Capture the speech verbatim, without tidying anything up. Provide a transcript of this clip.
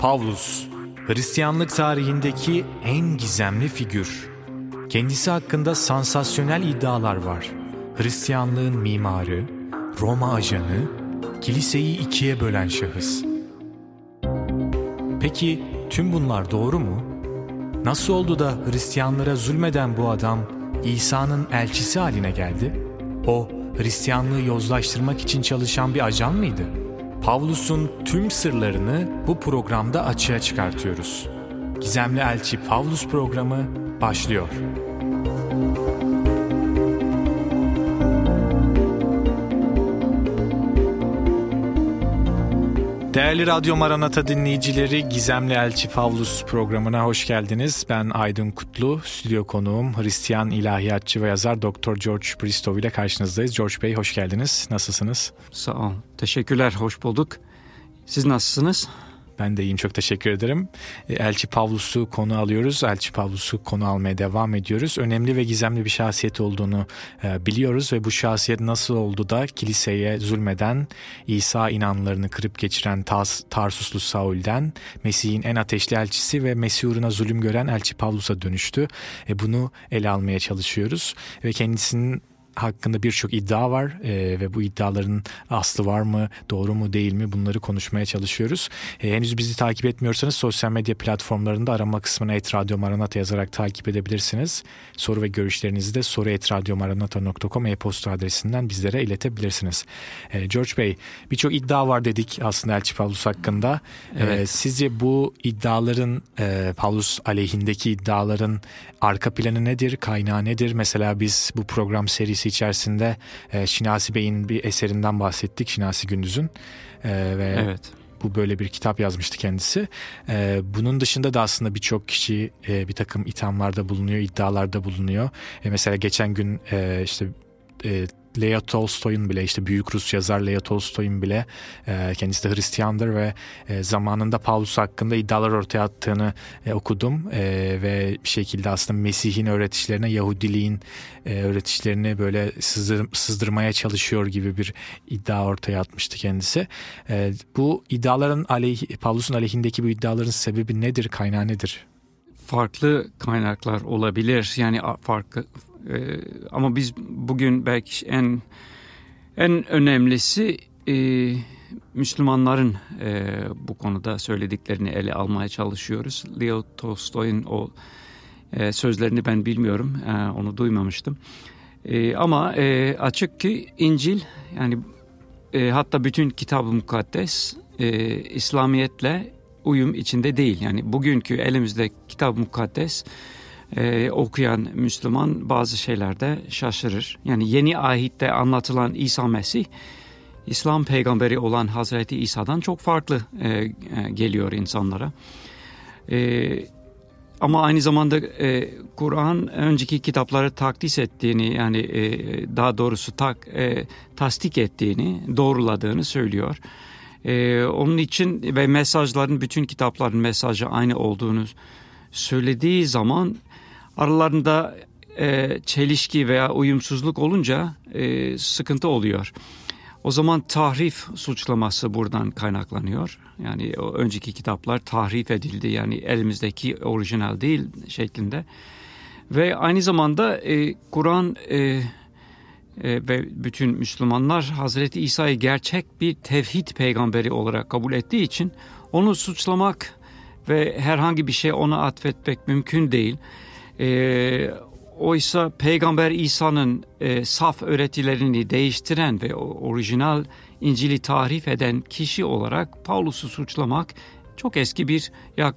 Pavlus, Hristiyanlık tarihindeki en gizemli figür. Kendisi hakkında sansasyonel iddialar var. Hristiyanlığın mimarı, Roma ajanı, kiliseyi ikiye bölen şahıs. Peki tüm bunlar doğru mu? Nasıl oldu da Hristiyanlara zulmeden bu adam İsa'nın elçisi haline geldi? O, Hristiyanlığı yozlaştırmak için çalışan bir ajan mıydı? Pavlus'un tüm sırlarını bu programda açığa çıkartıyoruz. Gizemli Elçi Pavlus programı başlıyor. Değerli Radyo Maranata dinleyicileri, Gizemli Elçi Pavlus programına hoş geldiniz. Ben Aydın Kutlu, stüdyo konuğum Hristiyan ilahiyatçı ve yazar doktor George Bristow ile karşınızdayız. George Bey, hoş geldiniz. Nasılsınız? Sağ ol. Teşekkürler, hoş bulduk. Siz nasılsınız? Ben de iyiyim, çok teşekkür ederim. Elçi Pavlus'u konu alıyoruz. Elçi Pavlus'u konu almaya devam ediyoruz. Önemli ve gizemli bir şahsiyet olduğunu e, biliyoruz ve bu şahsiyet nasıl oldu da kiliseye zulmeden, İsa inanlarını kırıp geçiren Tars, Tarsuslu Saul'den Mesih'in en ateşli elçisi ve Mesih uğruna zulüm gören Elçi Pavlus'a dönüştü. E, bunu ele almaya çalışıyoruz ve kendisinin hakkında birçok iddia var ee, ve bu iddiaların aslı var mı, doğru mu, değil mi, bunları konuşmaya çalışıyoruz. Ee, henüz bizi takip etmiyorsanız sosyal medya platformlarında arama kısmına et radyo maranata yazarak takip edebilirsiniz. Soru ve görüşlerinizi de soru et radyo maranata nokta com e-posta adresinden bizlere iletebilirsiniz. Ee, George Bey, birçok iddia var dedik aslında Elçi Pavlus hakkında. Evet. Ee, sizce bu iddiaların, e, Pavlus aleyhindeki iddiaların arka planı nedir, kaynağı nedir? Mesela biz bu program serisi içerisinde e, Şinasi Bey'in bir eserinden bahsettik, Şinasi Gündüz'ün e, ve evet. Bu böyle bir kitap yazmıştı kendisi. E, bunun dışında da aslında birçok kişi e, bir takım ithamlarda bulunuyor, iddialarda bulunuyor. E, mesela geçen gün e, işte e, Leo Tolstoy'un bile, işte büyük Rus yazar Leo Tolstoy'un bile e, kendisi de Hristiyandır ve e, zamanında Pavlus hakkında iddialar ortaya attığını e, okudum e, ve bir şekilde aslında Mesih'in öğretişlerine, Yahudiliğin e, öğretişlerini böyle sızdır, sızdırmaya çalışıyor gibi bir iddia ortaya atmıştı kendisi. E, bu iddiaların aleyh, Pavlus'un aleyhindeki bu iddiaların sebebi nedir, kaynağı nedir? Farklı kaynaklar olabilir, yani farklı. Ee, ama biz bugün belki en en önemlisi e, Müslümanların e, bu konuda söylediklerini ele almaya çalışıyoruz. Leo Tolstoy'un o e, sözlerini ben bilmiyorum, e, onu duymamıştım. E, ama e, açık ki İncil, yani e, hatta bütün Kitab-ı Mukaddes e, İslamiyetle uyum içinde değil. Yani bugünkü elimizde Kitab-ı Mukaddes Ee, okuyan Müslüman bazı şeylerde şaşırır. Yani yeni ahitte anlatılan İsa Mesih, İslam peygamberi olan Hazreti İsa'dan çok farklı e, e, geliyor insanlara. E, ama aynı zamanda e, Kur'an önceki kitapları takdis ettiğini, yani e, daha doğrusu tak, e, tasdik ettiğini, doğruladığını söylüyor. E, onun için ve mesajların, bütün kitapların mesajı aynı olduğunu söylediği zaman aralarında e, çelişki veya uyumsuzluk olunca e, sıkıntı oluyor. O zaman tahrif suçlaması buradan kaynaklanıyor. Yani o önceki kitaplar tahrif edildi, yani elimizdeki orijinal değil şeklinde. Ve aynı zamanda e, Kur'an e, e, ve bütün Müslümanlar Hazreti İsa'yı gerçek bir tevhid peygamberi olarak kabul ettiği için onu suçlamak ve herhangi bir şey ona atfetmek mümkün değil. E, oysa Peygamber İsa'nın e, saf öğretilerini değiştiren ve orijinal İncil'i tahrif eden kişi olarak Pavlus'u suçlamak çok eski bir,